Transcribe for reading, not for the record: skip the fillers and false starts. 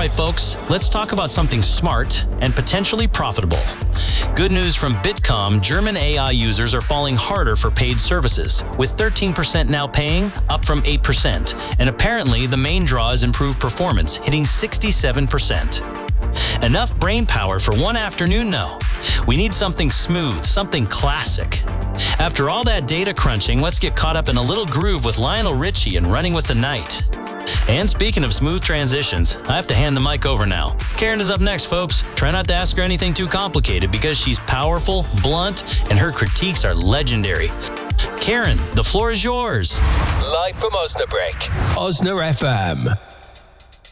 right, folks, let's talk about something smart and potentially profitable. Good news from Bitkom, German AI users are falling harder for paid services, with 13% now paying, up from 8%. And apparently, the main draw is improved performance, hitting 67%. Enough brain power for one afternoon? No. We need something smooth, something classic. After all that data crunching, let's get caught up in a little groove with Lionel Richie and Running with the Night. And speaking of smooth transitions, I have to hand the mic over now. Karen is up next, folks. Try not to ask her anything too complicated because she's powerful, blunt, and her critiques are legendary. Karen, the floor is yours. Live from Osnabrück, Osna FM.